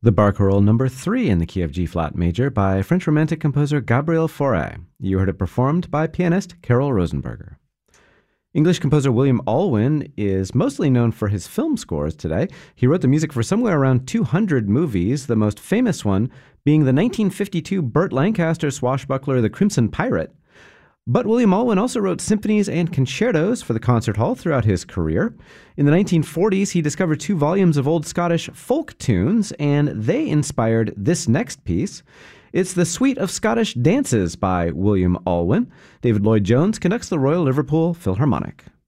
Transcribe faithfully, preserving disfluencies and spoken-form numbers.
The Barcarolle number three in the key of G-flat major by French Romantic composer Gabriel Fauré. You heard it performed by pianist Carol Rosenberger. English composer William Alwyn is mostly known for his film scores today. He wrote the music for somewhere around two hundred movies, the most famous one being the nineteen fifty-two Burt Lancaster swashbuckler The Crimson Pirate. But William Alwyn also wrote symphonies and concertos for the concert hall throughout his career. In the nineteen forties, he discovered two volumes of old Scottish folk tunes, and they inspired this next piece. It's the Suite of Scottish Dances by William Alwyn. David Lloyd-Jones conducts the Royal Liverpool Philharmonic.